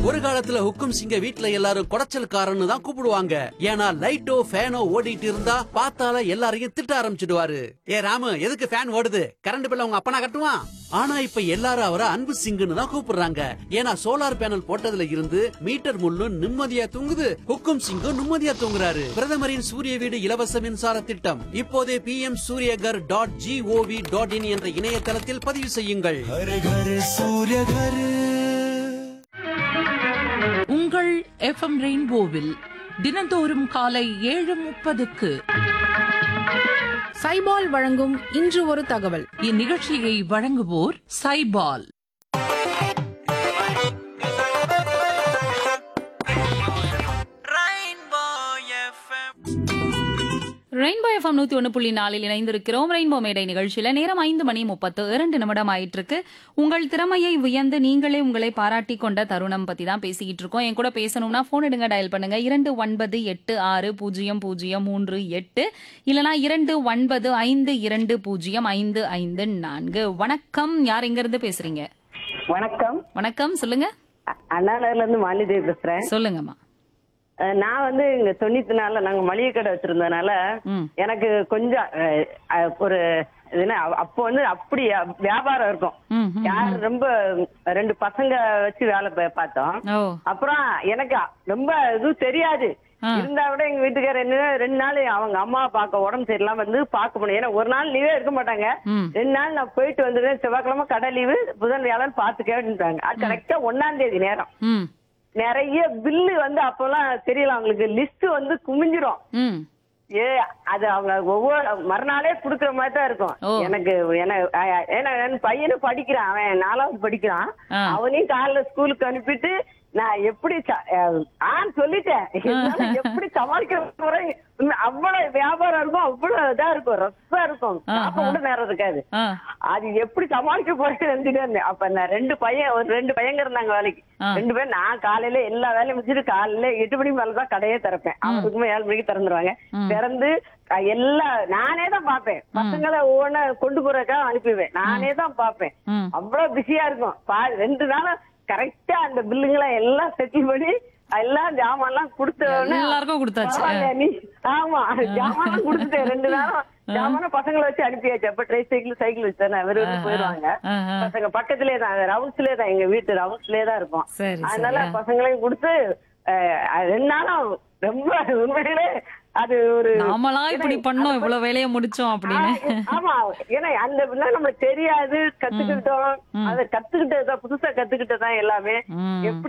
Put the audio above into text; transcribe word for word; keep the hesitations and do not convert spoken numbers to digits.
ஒரு காலத்துல ஹுக்கும் சிங்க வீட்ல எல்லாரும் குடைச்சல்காரன்னு தான் கூப்பிடுவாங்க. ஏன்னா லைட்டோ ஃபேனோ ஓடிட்டு இருந்தா பார்த்தால எல்லாரையும் திட்ட ஆரம்பிச்சிடுவாரு. ஏ ராமு, எதுக்கு ஃபேன் ஓடுது? கரண்ட் பில்ல உங்க அப்பனா கட்டுவான். ஆனா இப்ப எல்லாரும் அவரை அன்பு சிங்குன்னு தான் கூப்பிடுறாங்க. ஏன்னா சோலார் பேனல் போட்டதுல இருந்து மீட்டர் முள்ளும் நிம்மதியா தூங்குது, ஹுக்கும் சிங்கும் நிம்மதியா தூங்குறாரு. பிரதமரின் சூரிய வீடு இலவச மின்சார திட்டம் இப்போதே B M Surya Ghar dot gov dot in என்ற இணையதளத்தில் பதிவு செய்யுங்கள். உங்கள் எஃப் எம் ரெயின்போவில் தினந்தோறும் காலை ஏழு முப்பதுக்கு சைபால் வழங்கும் இன்று ஒரு தகவல். இந்நிகழ்ச்சியை வழங்குவோர் சைபால். ரெயின்போ எஃப்எம் நூத்தி ஒன்னு புள்ளி நாலில் இணைந்திருக்கிறோம். ரெயின்போ மேடை நிகழ்ச்சியில நேரம் ஐந்து மணி முப்பத்து இரண்டு நிமிடம் ஆயிட்டு இருக்கு. உங்கள் திறமையை வியந்து நீங்களே உங்களை பாராட்டி கொண்ட தருணம் பத்தி தான் பேசிக்கிட்டு இருக்கோம். என் கூட பேசணும்னா போன் எடுங்க, டயல் பண்ணுங்க இரண்டு ஒன்பது எட்டு ஆறு பூஜ்ஜியம் பூஜ்ஜியம் மூன்று எட்டு இல்லனா இரண்டு ஒன்பது ஐந்து இரண்டு பூஜ்ஜியம் ஐந்து ஐந்து நான்கு. வணக்கம், யார் எங்க இருந்து பேசுறீங்க? வணக்கம். வணக்கம், சொல்லுங்க. அண்ணா நகர்ல இருந்து மாலிதேவி பேசுறேன். சொல்லுங்கம்மா. நான் வந்து இங்க தொண்ணூத்தி நாலுல நாங்க மளிகை கடை வச்சிருந்ததுனால எனக்கு கொஞ்சம் ஒரு அப்போ வந்து அப்படி வியாபாரம் இருக்கும். யார் ரொம்ப ரெண்டு பசங்க வச்சு வேலை பார்த்தோம். அப்புறம் எனக்கு ரொம்ப இது தெரியாது. இருந்தா விட எங்க வீட்டுக்காரர் என்ன ரெண்டு நாள் அவங்க அம்மா பார்க்க உடம்பு சரியில்லாம வந்து பார்க்க முடியும். ஏன்னா ஒரு நாள் லீவே இருக்க மாட்டாங்க. ரெண்டு நாள் நான் போயிட்டு வந்துடுவேன். செவ்வாய்க்கிழமை கடை லீவு, புதன் வியாழன் பாத்துக்கேன்ட்டாங்க. அது கரெக்டா ஒன்னாம் தேதி நேரம் நிறைய பில்லு வந்து அப்பெல்லாம் தெரியல அவங்களுக்கு, லிஸ்ட் வந்து குமிஞ்சிரும். ஏ அது அவங்க ஒவ்வொரு மறுநாளே குடுக்கற மாதிரி தான் இருக்கும். எனக்கு ஏன்னா என் பையனும் படிக்கிறான், அவன் நாலாவது படிக்கிறான். அவனையும் காலைல ஸ்கூலுக்கு அனுப்பிட்டு நான் எப்படி ஆன்னு சொல்லிட்டேன். எப்படி சமாளிக்கிற அவ்வளவு வியாபாரம் இருக்கும், அவ்வளவு இதா இருக்கும், ரசா இருக்கும், கூட நேரம் இருக்காது. அது எப்படி சமாளிக்க போறேன்னு நினைச்சுட்டு அப்ப நான் ரெண்டு பையன் ஒரு ரெண்டு பையங்க இருந்தாங்க வேலைக்கு. ரெண்டு பேரும் நான் காலையில எல்லா வேலையும் முடிச்சுட்டு காலையில எட்டு மணிக்கு மேலதான் கடையே திறப்பேன். அவனுக்குமே ஏழு மணிக்கு திறந்துருவாங்க. திறந்து எல்லா நானே தான் பாப்பேன். பசங்களை ஒவ்வொன்னு கொண்டு போறதுக்காக அனுப்பிடுவேன். நானே தான் பாப்பேன். அவ்வளவு பிஸியா இருக்கும். ரெண்டு நாளும் கரெக்டா அந்த பில்லுங்களை எல்லாம் செட்டில் பண்ணி எல்லாம் ஜாமான் எல்லாம் கொடுத்த எல்லாருக்கும் கொடுத்தாச்சு. ஆமா, ஜாமான் எல்லாம் கொடுத்துட்டேன். ரெண்டு நாளும் ஜாமான பசங்களை வச்சு அனுப்பியாச்சு. அப்ப ட்ரை சைக்கிள் சைக்கிள் வச்சு தானே வெறும் போயிடுவாங்க. பசங்க பக்கத்துலயே தான், ரவுண்ட்ஸ்லயே தான், எங்க வீட்டு ரவுண்ட்ஸ்லயே தான் இருக்கும். அதனால பசங்களையும் கொடுத்து ரெண்டு நாளும் ரொம்ப உண்மையிலே அது ஒரு நாமளா இப்படி பண்ணோம், இவ்வளவு வேலையை முடிச்சோம் அப்படின்னு. ஆமா, ஏன்னா அந்த நம்மளுக்கு தெரியாது, கத்துக்கிட்டோம். அதை கத்துக்கிட்டதுதான், புதுசா கத்துக்கிட்டதான் எல்லாமே. எப்படி